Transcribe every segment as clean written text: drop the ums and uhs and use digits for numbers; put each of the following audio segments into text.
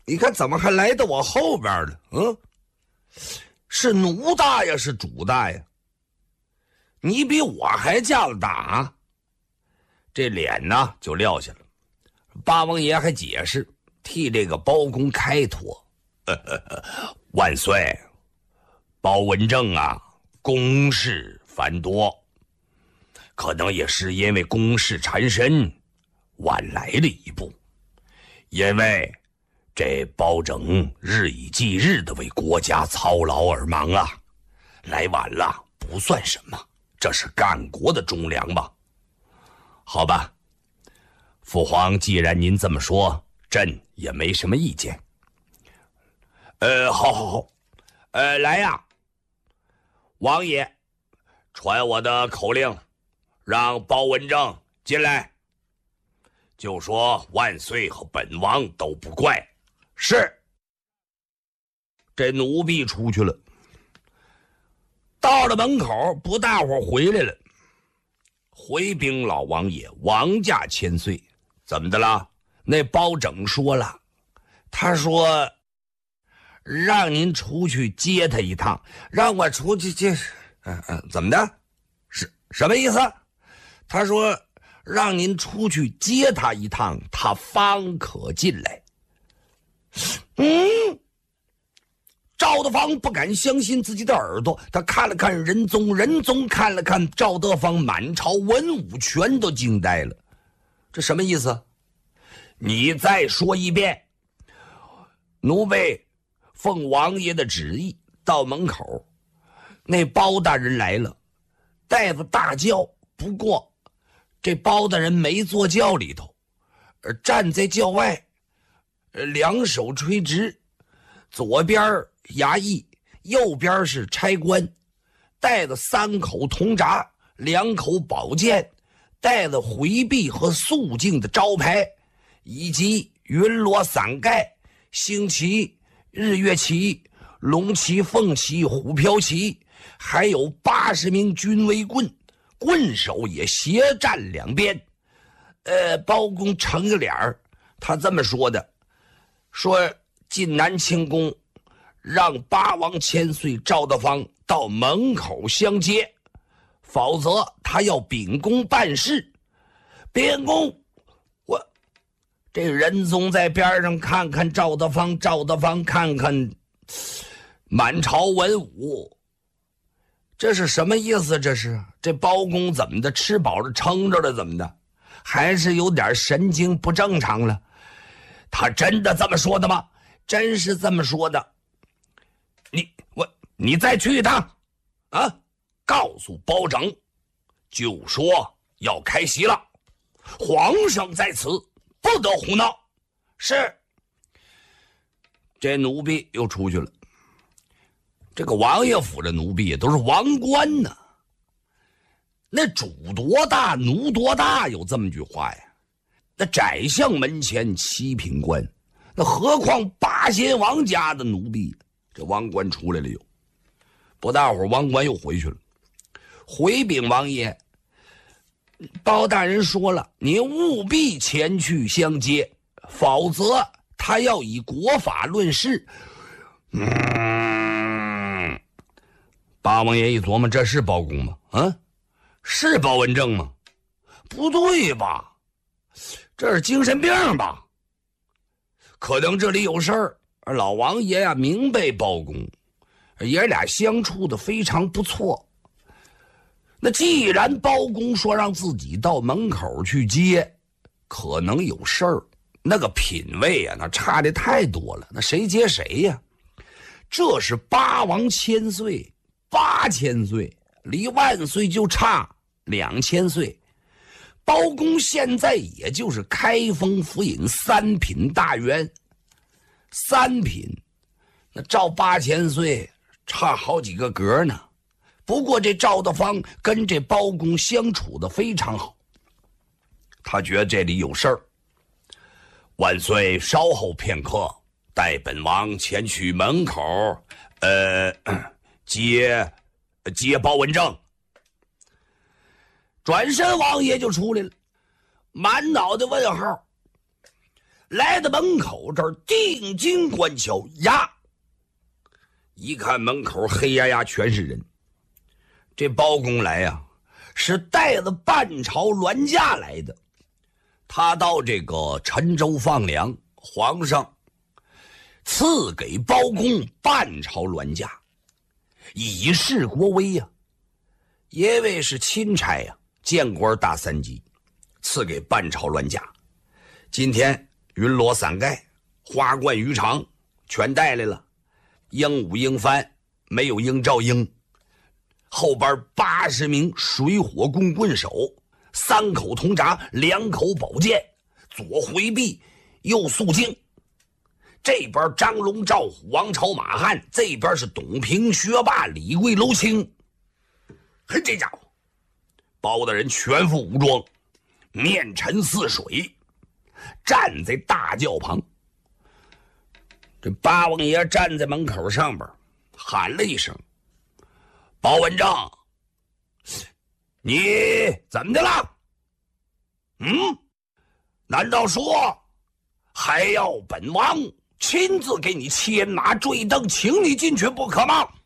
你看怎么还来到我后边了？是奴大呀，是主大呀？你比我还架子大，这脸呢就撂下了。八王爷还解释，替这个包公开脱。万岁，包文正啊，公事繁多，可能也是因为公事缠身，晚来了一步。因为这包拯日以继日的为国家操劳而忙啊，来晚了不算什么，这是干国的忠良吧？好吧，父皇既然您这么说，朕也没什么意见。好，来呀，王爷，传我的口令，让包文正进来，就说万岁和本王都不怪。是。这奴婢出去了，到了门口，不大会儿回来了。回禀老王爷，王驾千岁。怎么的了？那包拯说了，他说让您出去接他一趟，让我出去接。怎么的？是什么意思？他说让您出去接他一趟，他方可进来。赵德芳不敢相信自己的耳朵，他看了看仁宗，仁宗看了看赵德芳，满朝文武全都惊呆了。这什么意思？你再说一遍。奴婢奉王爷的旨意到门口，那包大人来了，带着大轿，不过这包大人没坐轿里头，站在轿外，两手垂直，左边衙役，右边是差官，带着3口铜闸，2口宝剑，带着回避和肃静的招牌，以及云罗伞盖、星旗、日月旗、龙旗、凤旗、虎飘旗，还有80名军威棍，棍手也斜站两边。包公撑着脸儿，他这么说的，说进南清宫，让八王千岁赵德芳到门口相接，否则他要秉公办事。秉公，这仁宗在边上看看赵德芳，赵德芳看看满朝文武，这是什么意思？这包公怎么的？吃饱了撑着了怎么的？还是有点神经不正常了？他真的这么说的吗？真是这么说的。你再去一趟啊，告诉包拯，就说要开席了，皇上在此，不得胡闹。是。这奴婢又出去了。这个王爷府的奴婢都是王官呢，那主多大奴多大，有这么句话呀。那宰相门前七品官，那何况八仙王家的奴婢。这王官出来了又，不大会儿王官又回去了，回禀王爷，包大人说了，您务必前去相接，否则他要以国法论事。八王爷一琢磨，这是包公吗？是包文正吗？不对吧，这是精神病吧？可能这里有事儿。老王爷啊，明白包公，爷俩相处的非常不错。那既然包公说让自己到门口去接，可能有事儿。那个品位啊，那差的太多了，那谁接谁呀？这是八王千岁，8000岁，离万岁就差2000岁。包公现在也就是开封府尹3品大员，3品，那赵8000岁差好几个格呢。不过这赵德芳跟这包公相处的非常好，他觉得这里有事儿。万岁稍后片刻，待本王前去门口接包文正。转身王爷就出来了，满脑袋问号。 来到门口这儿定睛观瞧呀，一看门口黑压压全是人。这包公来呀，是带了半朝銮驾来的。他到这个陈州放粮，皇上赐给包公半朝銮驾，以示国威呀。因为是钦差呀，谏官大3级，赐给半朝銮驾。今天云罗伞盖、花冠鱼肠全带来了，鹦鹉鹰帆没有鹰照鹰。后边80名水火弓棍手，3口铜铡，2口宝剑，左回避，右肃静。这边张龙赵虎王朝马汉，这边是董平薛霸李贵娄青。嘿，这家伙包大人全副武装，面沉似水，站在大轿旁。这八王爷站在门口上边喊了一声：包文正，你怎么的了？难道说还要本王亲自给你牵马坠镫，请你进去不可吗？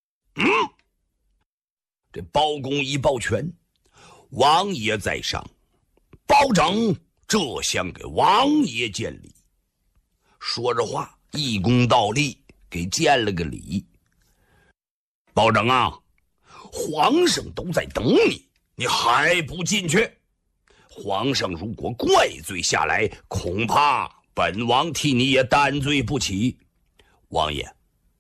这包公一抱拳：王爷在上，包拯这厢给王爷见礼。说着话，一躬倒立，给见了个礼。包拯啊，皇上都在等你，你还不进去？皇上如果怪罪下来，恐怕本王替你也担罪不起。王爷，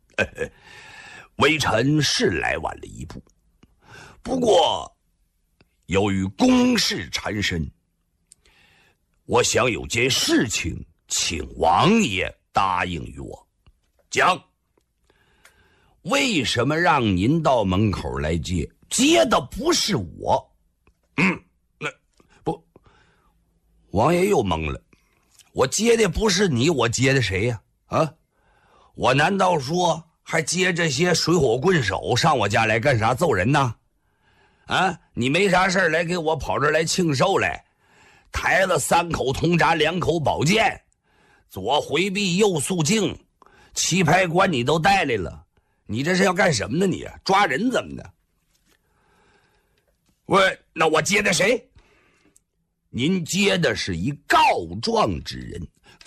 微臣是来晚了一步，不过由于公事缠身，我想有件事情请王爷答应于我。讲，为什么让您到门口来接？接的不是我。那不，王爷又懵了。我接的不是你，我接的谁呀？我难道说还接这些水火棍手上我家来干啥？揍人呢？你没啥事来给我跑这儿来庆寿来，抬了3口铜铡2口宝剑，左回避右肃静，棋牌官你都带来了，你这是要干什么呢？你抓人怎么的？那我接的谁？您接的是一告状之人。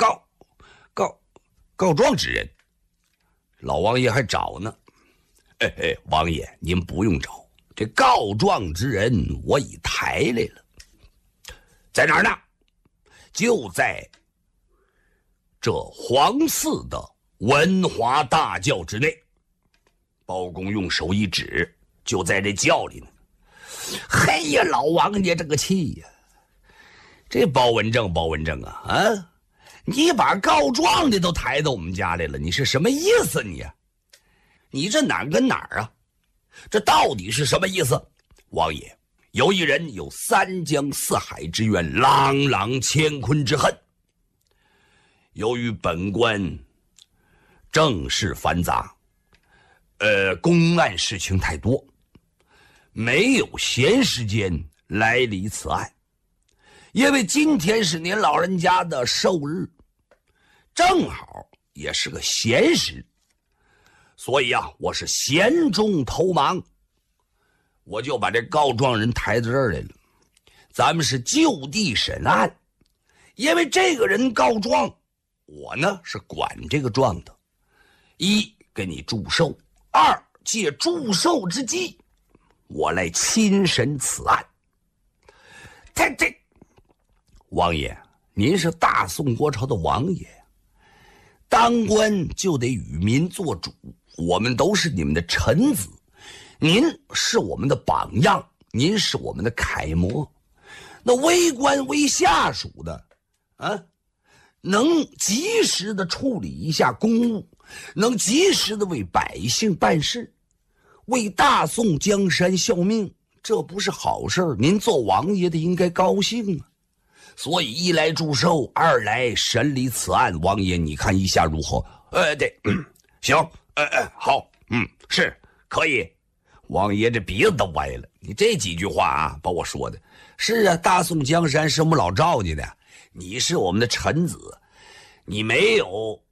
告状之人，老王爷还找呢。王爷您不用找，这告状之人我已抬来了。在哪儿呢？就在这皇寺的文华大轿之内。包公用手一指，就在这轿里呢。嘿呀，老王爷这个气呀！这包文正啊，你把告状的都抬到我们家来了，你是什么意思你这哪儿跟哪儿啊？这到底是什么意思？王爷，有一人有3江4海之冤，朗朗乾坤之恨。由于本官政事繁杂，公案事情太多，没有闲时间来理此案。因为今天是您老人家的寿日，正好也是个闲时，所以我是闲中偷忙，我就把这告状人抬到这儿来了。咱们是就地审案，因为这个人告状，我呢是管这个状的。1给你祝寿，2借祝寿之机，我来亲审此案。王爷，您是大宋国朝的王爷，当官就得与民做主，我们都是你们的臣子，您是我们的榜样，您是我们的楷模。那为官为下属的能及时的处理一下公务，能及时的为百姓办事，为大宋江山效命，这不是好事儿？您做王爷的应该高兴啊。所以1来祝寿，2来审理此案。王爷你看一下如何？对，行，好，是可以。王爷这鼻子都歪了，你这几句话把我说的是大宋江山是我们老赵家的，你是我们的臣子， 你没有